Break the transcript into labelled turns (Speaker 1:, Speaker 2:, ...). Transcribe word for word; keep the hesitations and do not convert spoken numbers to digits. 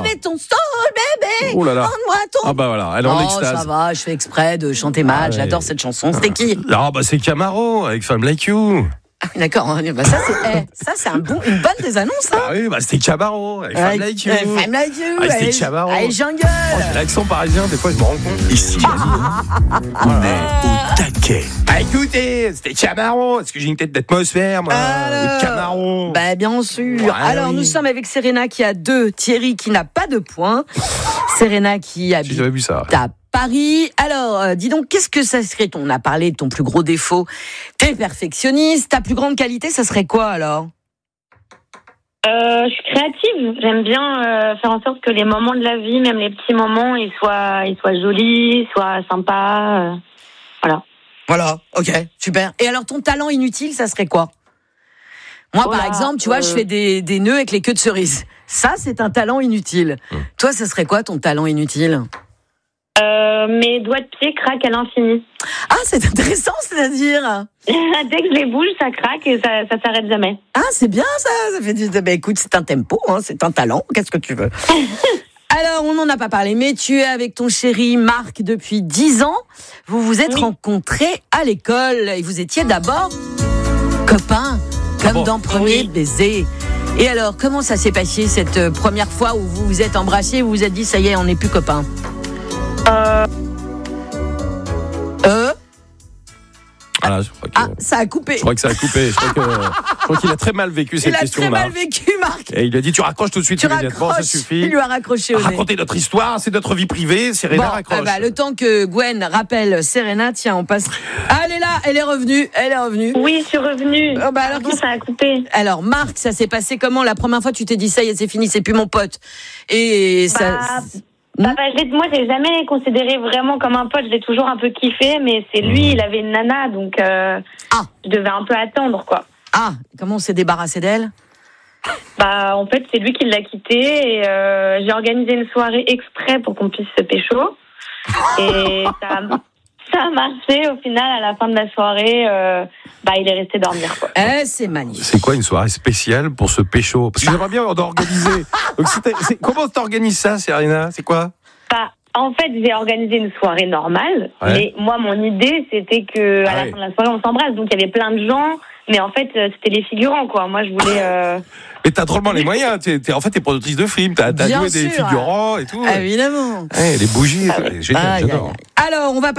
Speaker 1: bébé, ton soul, bébé.
Speaker 2: Oh là là.
Speaker 1: Rends-moi ton.
Speaker 2: Ah bah voilà, elle est en
Speaker 1: Oh,
Speaker 2: extase.
Speaker 1: ça va, je fais exprès de chanter mal.
Speaker 2: Ah ouais.
Speaker 1: J'adore cette chanson. C'était qui?
Speaker 2: Ah bah c'est Camaro avec Femme Like You.
Speaker 1: Ah, d'accord. Bah, ça, c'est, eh, ça, c'est un bon, une bonne des annonces. Hein.
Speaker 2: Ah oui, bah c'était Camaro avec Femme Like You.
Speaker 1: Euh, Femme Like You.
Speaker 2: Ah, c'était
Speaker 1: allez,
Speaker 2: Camaro.
Speaker 1: allez, jungle.
Speaker 2: Oh, j'ai l'accent parisien, des fois je me rends compte.
Speaker 3: Ici, on est au taquet.
Speaker 2: Ah écoutez, c'était Camaro. Est-ce que j'ai une tête d'atmosphère, moi?
Speaker 1: Alors,
Speaker 2: Le Camaro.
Speaker 1: Bah, bien sûr.
Speaker 2: Ouais,
Speaker 1: Alors,
Speaker 2: oui.
Speaker 1: nous sommes avec Serena qui a deux, Thierry qui n'a pas de points. Serena qui
Speaker 2: J'ai
Speaker 1: habite
Speaker 2: jamais vu ça.
Speaker 1: à Paris. Alors, euh, dis donc, qu'est-ce que ça serait? On a parlé de ton plus gros défaut. T'es perfectionniste. Ta plus grande qualité, ça serait quoi alors?
Speaker 4: Euh, je suis créative. J'aime bien euh, faire en sorte que les moments de la vie, même les petits moments, ils soient, ils soient jolis, soient sympas. Euh, voilà.
Speaker 1: Voilà, ok, super. Et alors, ton talent inutile, ça serait quoi? Moi,
Speaker 4: Oh
Speaker 1: par
Speaker 4: là,
Speaker 1: exemple, tu vois,
Speaker 4: euh...
Speaker 1: je fais des, des nœuds avec les queues de cerise. Ça, c'est un talent inutile.
Speaker 2: Mmh.
Speaker 1: Toi, ça serait quoi ton talent inutile?
Speaker 4: Euh, mes doigts de pied craquent à l'infini.
Speaker 1: Ah, c'est intéressant, c'est-à-dire.
Speaker 4: Dès que je les bouge, ça craque et ça, ça s'arrête jamais.
Speaker 1: Ah, c'est bien ça. Ça fait du. Bah, écoute, c'est un tempo, hein, c'est un talent. Qu'est-ce que tu veux? Alors, on n'en a pas parlé, mais tu es avec ton chéri Marc depuis dix ans. Vous vous êtes
Speaker 4: Oui.
Speaker 1: rencontrés à l'école et vous étiez d'abord copains, comme
Speaker 2: Ah bon?
Speaker 1: dans Premier
Speaker 4: Oui.
Speaker 1: baiser. Et alors, comment ça s'est passé cette euh, première fois où vous vous êtes embrassés, vous vous êtes dit, ça y est, on n'est plus copains?
Speaker 4: Euh,
Speaker 1: Euh
Speaker 2: Voilà, je crois que,
Speaker 1: Ah, ça a coupé.
Speaker 2: je crois que ça a coupé. Je crois, que, je crois qu'il a très mal vécu cette
Speaker 1: Il a
Speaker 2: question-là.
Speaker 1: très mal vécu, Marc.
Speaker 2: Et il a dit tu raccroches tout de suite
Speaker 1: Tu
Speaker 2: immédiatement, ça
Speaker 1: raccroches.
Speaker 2: suffit.
Speaker 1: Il lui a raccroché au nez.
Speaker 2: Raconter notre histoire, c'est notre vie privée. Serena
Speaker 1: Bon,
Speaker 2: raccroche.
Speaker 1: ah bah, le temps que Gwen rappelle Serena, tiens, on passe. Ah, elle est là, elle est revenue, elle est revenue.
Speaker 4: oui, je suis revenue.
Speaker 1: Oh, bah, alors,
Speaker 4: Pardon,
Speaker 1: qu'est-ce-
Speaker 4: ça a coupé.
Speaker 1: Alors, Marc, ça s'est passé comment? La première fois, tu t'es dit ça y est, c'est fini, c'est plus mon pote. Et ça.
Speaker 4: Bah, Bah, bah, je l'ai- moi, je l'ai jamais considéré vraiment comme un pote. Je l'ai toujours un peu kiffé, mais c'est lui, il avait une nana, donc euh,
Speaker 1: Ah.
Speaker 4: je devais un peu attendre, quoi.
Speaker 1: Ah, comment on s'est débarrassé d'elle?
Speaker 4: Bah, en fait, c'est lui qui l'a quitté et euh, j'ai organisé une soirée exprès pour qu'on puisse se pécho. Et ça, a- ça a marché. Au final, à la fin de la soirée, euh, bah, il est resté dormir, quoi.
Speaker 1: Eh, c'est magnifique.
Speaker 2: C'est quoi une soirée spéciale pour ce pécho? Parce que j'aimerais bien organiser. Donc, c'était- c'est- comment t'organises ça, Serena? C'est quoi?
Speaker 4: Bah, en fait, j'ai organisé une soirée normale,
Speaker 2: Ouais.
Speaker 4: mais moi, mon idée, c'était que à
Speaker 2: Ah
Speaker 4: la
Speaker 2: ouais.
Speaker 4: fin de la soirée, on s'embrasse. Donc, il y avait plein de gens, mais en fait, euh, c'était les figurants, quoi. Moi, je voulais. Euh...
Speaker 2: Mais t'as drôlement les moyens. T'es, t'es- en fait, t'es productrice de films. T'as, t'as
Speaker 1: Bien
Speaker 2: joué des
Speaker 1: sûr.
Speaker 2: figurants et tout.
Speaker 1: Évidemment.
Speaker 2: Ouais, les bougies,
Speaker 4: Ah ouais.
Speaker 2: génial,
Speaker 1: Aïe, aïe,
Speaker 2: j'adore.
Speaker 1: aïe. Alors, on va